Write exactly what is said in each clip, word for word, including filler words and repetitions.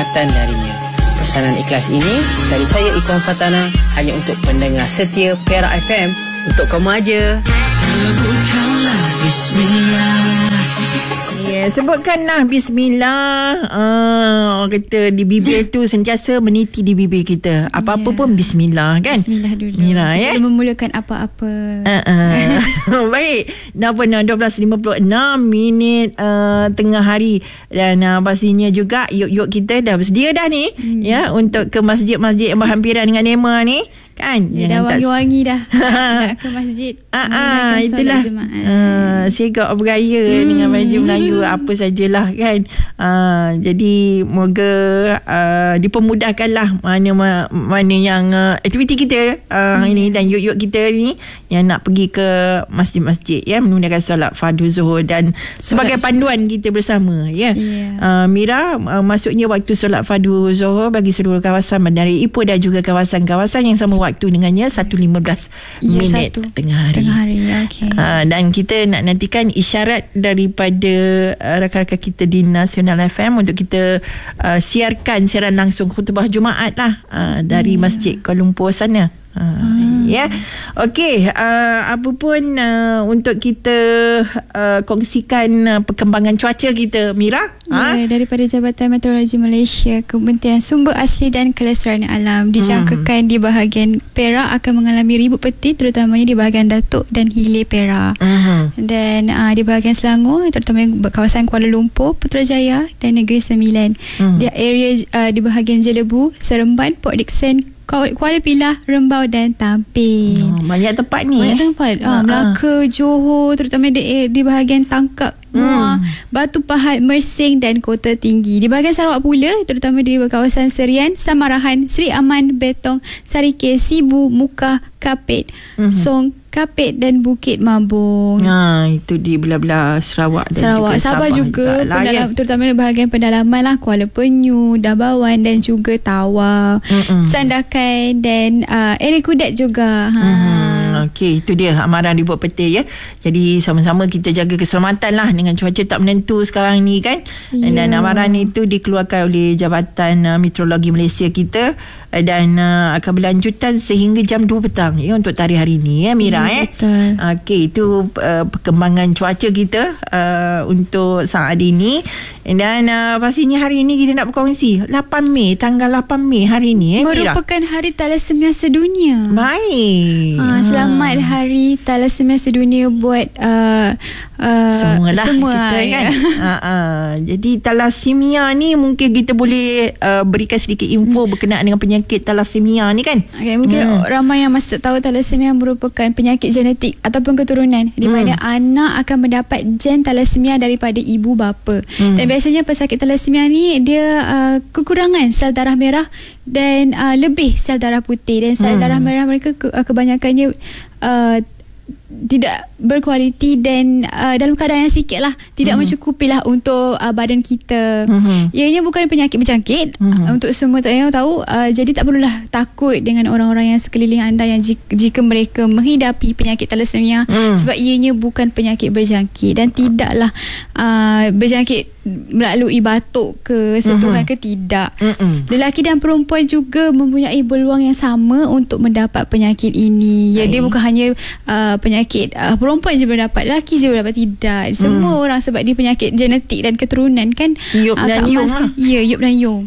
keberkatan darinya. Pesanan ikhlas ini dari saya Ikram Fatana hanya untuk pendengar setia Perak F M. Untuk kamu aja. Sebutkanlah Bismillah. Yeah, sebutkanlah Bismillah. uh, Orang kata di bibir tu sentiasa meniti di bibir kita. Apa-apa yeah. pun Bismillah kan. Bismillah dulu Mira, sebelum ya? memulakan apa-apa. uh-uh. Baik. Dah pernah dua belas lima puluh enam minit uh, tengah hari. Dan uh, pastinya juga yuk-yuk kita dah bersedia dah ni hmm. ya, untuk ke masjid-masjid yang berhampiran dengan Nema ni kan. Ya, dah wangi-wangi dah nak ke masjid. Ah, ah, itulah uh, sigap beraya hmm. dengan baju Melayu apa sajalah kan. Uh, jadi moga uh, dipermudahkanlah mana mana yang uh, aktiviti kita uh, hmm. ini, dan yuk-yuk kita ni yang nak pergi ke masjid-masjid ya, menunaikan solat fardu zuhur dan sebagai solat panduan kita bersama ya. Yeah. Uh, Mira, uh, masuknya waktu solat fardu zuhur bagi seluruh kawasan Bandar Ipoh dan juga kawasan-kawasan yang sama waktu dengannya satu lima belas ya, minit satu. tengah hari. Tengah hari, okay. Uh, dan kita nak nantikan isyarat daripada uh, rakan-rakan kita di Nasional F M untuk kita uh, siarkan siaran langsung khutbah Jumaat lah uh, dari yeah. Masjid Kuala Lumpur sana. Ha, hmm. ya. Okey, uh, apa pun uh, untuk kita uh, kongsikan uh, perkembangan cuaca kita, Mira. Ya, ha? Daripada Jabatan Meteorologi Malaysia, Kementerian Sumber Asli dan Kelestarian Alam dijangkakan hmm. di bahagian Perak akan mengalami ribut peti, terutamanya di bahagian Datuk dan Hilir Perak. Hmm. Dan uh, di bahagian Selangor, terutamanya kawasan Kuala Lumpur, Putrajaya dan Negeri Sembilan. Hmm. Di area uh, di bahagian Jelebu, Seremban, Port Dickson, Kuala Pilah, Rembau dan Tampin. Oh, banyak tempat ni. Banyak tempat. Uh, Melaka, Johor, terutama di, di bahagian Tangkak, Muar, hmm. Batu Pahat, Mersing dan Kota Tinggi. Di bahagian Sarawak pula, terutama di kawasan Serian, Samarahan, Seri Aman, Betong, Sarikeh, Sibu, Mukah, Kapit, hmm. Song, Kapit dan Bukit Mabung. Ha, itu di belah-belah Sarawak dan Sarawak. juga Sabah juga, pendalam, terutama di bahagian pendalaman lah, Kuala Penyu, Dabawan dan juga Tawau, mm-mm. Sandakan dan uh, Eri Kudat juga. Ha. Mm-hmm. Okey, itu dia amaran ribut peti ya. Jadi sama-sama kita jaga keselamatan lah dengan cuaca tak menentu sekarang ni kan. Yeah. Dan amaran itu dikeluarkan oleh Jabatan uh, Meteorologi Malaysia kita uh, dan uh, akan berlanjutan sehingga jam dua petang ya untuk tarikh hari ni ya, Mira. Ya, betul. Eh. Okey, itu uh, perkembangan cuaca kita uh, untuk saat ini. Dan uh, pastinya hari ini kita nak berkongsi lapan Mei, tanggal lapan Mei hari ini eh, merupakan Mira. Hari Thalassemia Sedunia. Baik. Ha, selamat hmm. Hari Thalassemia Sedunia buat uh, uh, semualah semua kita ya. kan. uh, uh. Jadi thalassemia ni mungkin kita boleh uh, berikan sedikit info hmm. berkenaan dengan penyakit thalassemia ni kan. Okay, mungkin hmm. ramai yang masih tahu thalassemia merupakan penyakit genetik ataupun keturunan di mana hmm. anak akan mendapat gen thalassemia daripada ibu bapa. Hmm. Dan biasanya pesakit thalassemia ni dia uh, kekurangan sel darah merah dan uh, lebih sel darah putih, dan sel hmm. darah merah mereka ke, uh, kebanyakannya uh, tidak berkualiti dan uh, dalam keadaan yang sikit lah, tidak mm-hmm. mencukupi lah untuk uh, badan kita. Mm-hmm. Ianya bukan penyakit berjangkit, mm-hmm. uh, untuk semua tak yang tahu. Uh, jadi tak perlulah takut dengan orang-orang yang sekeliling anda yang jika, jika mereka menghidapi penyakit thalassemia, mm. sebab ianya bukan penyakit berjangkit dan tidaklah uh, berjangkit melalui batuk ke sentuhan mm-hmm. ke tidak. Mm-mm. Lelaki dan perempuan juga mempunyai peluang yang sama untuk mendapat penyakit ini. Ya, dia bukan hanya uh, penyakit uh, perempuan je boleh dapat, lelaki je boleh dapat, tidak. Semua mm. orang, sebab dia penyakit genetik dan keturunan kan. Yup uh, dan Yung lah. Ya, Yup dan Yung.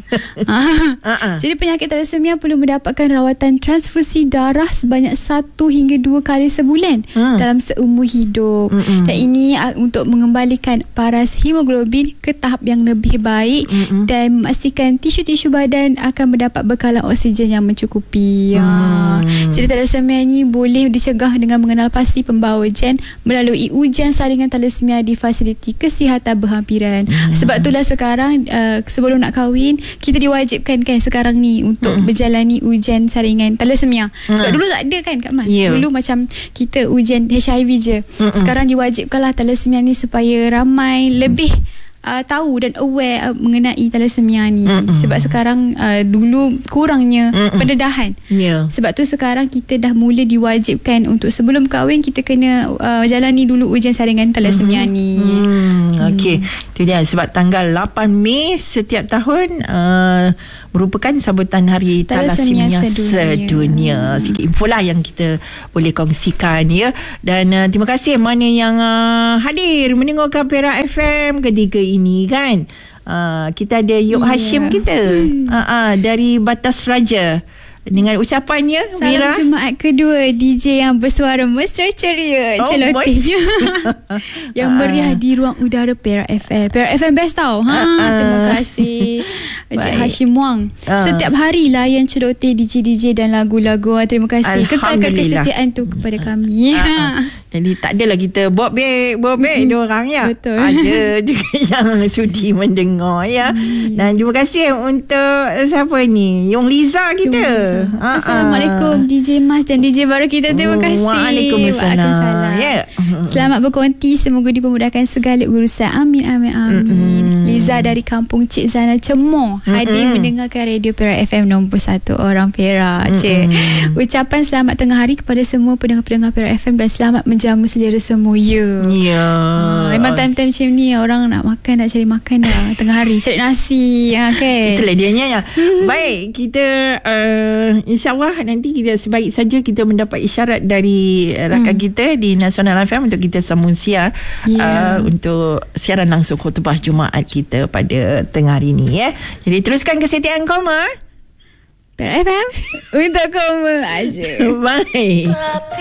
uh-uh. Jadi penyakit thalassemia perlu mendapatkan rawatan transfusi darah sebanyak satu hingga dua kali sebulan mm. dalam seumur hidup. Mm-mm. Dan ini uh, untuk mengembalikan paras hemoglobin ke tahap yang lebih baik, mm-hmm. dan memastikan tisu-tisu badan akan mendapat bekalan oksigen yang mencukupi. Mm. Ha. Jadi thalassemia ni boleh dicegah dengan mengenal pasti pembawa gen melalui ujian saringan thalassemia di fasiliti kesihatan berhampiran. Mm. Sebab itulah sekarang uh, sebelum nak kahwin kita diwajibkan kan sekarang ni untuk mm. berjalani ujian saringan thalassemia. Mm. Sebab dulu tak ada kan Kak Mas. Yeah. Dulu macam kita ujian H I V je. Mm-mm. Sekarang diwajibkanlah thalassemia ni supaya ramai lebih uh, tahu dan aware uh, mengenai thalassemia ni. Mm-mm. Sebab sekarang uh, dulu kurangnya Mm-mm. pendedahan. Ya. Sebab tu sekarang kita dah mula diwajibkan untuk sebelum kahwin kita kena uh, jalani dulu ujian saringan thalassemia mm-hmm. ni. Hmm, okey. Itu dia sebab tanggal lapan Mei setiap tahun uh, merupakan sambutan Hari Thalassemia Sedunia. Sedunia. Sikit info lah yang kita boleh kongsikan ya. Dan uh, terima kasih mana yang uh, hadir mendengarkan Perak F M ketika ini kan. Uh, kita ada Yok yeah. Hashim kita uh, uh, dari Batas Raja. Dengan ucapannya Salam Mira. Jumaat kedua D J yang bersuara mesra ceria Oh, celotehnya yang meriah di ruang udara Perak F M. Perak F M best tau. Ha, Uh-uh. terima kasih Encik Hashim Wang. Uh. Setiap hari layan celoteh D J D J dan lagu-lagu. Terima kasih. Kekalkan kesetiaan tu kepada kami. Uh-uh. Jadi tak adalah kita bobek bobek mm-hmm. diorang ya. Betul. Ada juga yang sudi mendengar ya. Mm. Dan terima kasih untuk siapa ni? Yung Liza kita. Yung Liza. Uh-uh. Assalamualaikum D J Mas dan D J baru kita. Terima kasih. Waalaikumsalam. Waalaikumsalam. Yeah. Selamat berkonti. Semoga dipermudahkan segala urusan. Amin amin amin. Mm-hmm. Liza dari kampung Cik Zana Cemor mm-hmm. hadir mendengarkan radio Perak F M nombor satu orang Perak. Cik. Mm-hmm. Ucapan selamat tengah hari kepada semua pendengar-pendengar Perak F M dan selamat menjamu selera semua. Ya. Ya. Uh, memang time-time macam ni orang nak makan, nak cari makan dah tengah hari, cari nasi. Okay. Itulah dianya ya. Baik, kita uh, insya-Allah nanti kita sebaik saja kita mendapat isyarat dari uh, rakan hmm. kita di Nasional F M untuk kita sambung siar yeah. uh, untuk siaran langsung khutbah Jumaat kita pada tengah hari ni ya. Jadi teruskan kesetiaan koma Perak F M untuk koma aja. Baik.